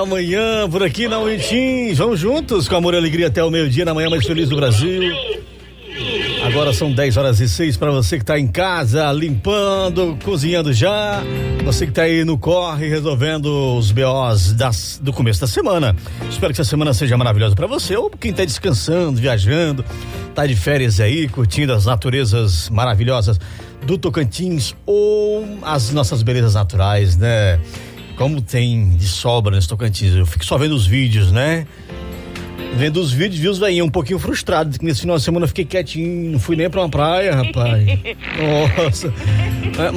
da manhã, por aqui na Unitim. Vamos juntos com amor e alegria até o meio-dia, na manhã mais feliz do Brasil. Agora são 10h06 para você que tá em casa, limpando, cozinhando já. Você que tá aí no corre, resolvendo os BOs do começo da semana. Espero que essa semana seja maravilhosa para você, ou quem tá descansando, viajando, tá de férias aí, curtindo as naturezas maravilhosas do Tocantins ou as nossas belezas naturais, né? Como tem de sobra nesse Tocantins. Eu fico só vendo os vídeos, né? Vendo os vídeos, viu os velhinhos um pouquinho frustrados, que nesse final de semana eu fiquei quietinho, não fui nem pra uma praia, rapaz. Nossa.